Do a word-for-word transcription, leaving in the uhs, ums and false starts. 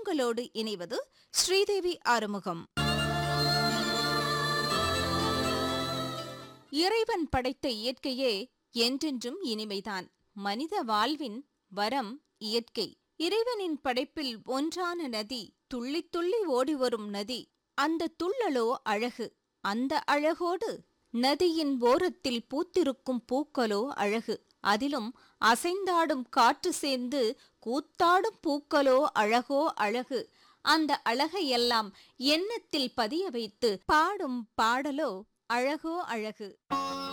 உங்களோடு இணைவது ஸ்ரீதேவி ஆறுமுகம். இறைவன் படைத்த இயற்கையே என்றென்றும் இனிமைதான். மனித வாழ்வின் வரம் இயற்கை. இறைவனின் படைப்பில் ஒன்றான நதி, துள்ளி துள்ளி ஓடி வரும் நதி. அந்த துள்ளலோ அழகு. அந்த அழகோடு நதியின் ஓரத்தில் பூத்திருக்கும் பூக்களோ அழகு. அதிலும் அசைந்தாடும் காற்று சேர்ந்து கூத்தாடும் பூக்களோ அழகோ அழகு. அந்த அழகையெல்லாம் எண்ணத்தில் பதிய வைத்து பாடும் பாடலோ அழகோ அழகு.